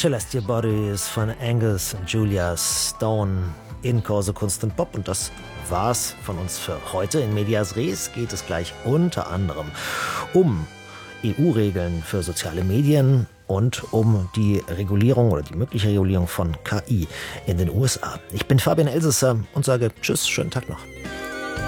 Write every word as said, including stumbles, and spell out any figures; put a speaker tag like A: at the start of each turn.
A: Celestial Bodies von Angus und Julia Stone in Corso Kunst und Pop. Und das war's von uns für heute. In Medias Res geht es gleich unter anderem um E U-Regeln für soziale Medien und um die Regulierung oder die mögliche Regulierung von K I in den U S A. Ich bin Fabian Elsesser und sage Tschüss, schönen Tag noch.